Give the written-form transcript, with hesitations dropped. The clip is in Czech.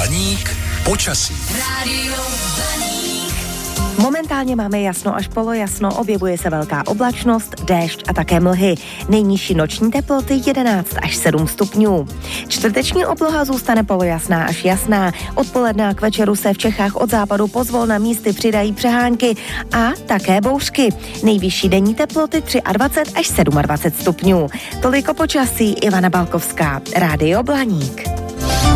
Blaník počasí. Rádio Blaník. Momentálně máme jasno až polojasno, objevuje se velká oblačnost, déšť a také mlhy. Nejnižší noční teploty 11 až 7 stupňů. Čtvrteční obloha zůstane polojasná až jasná. Odpoledne k večeru se v Čechách od západu pozvolna místy přidají přehánky a také bouřky. Nejvyšší denní teploty 23 až 27 stupňů. Toliko počasí, Ivana Balkovská, Rádio Blaník.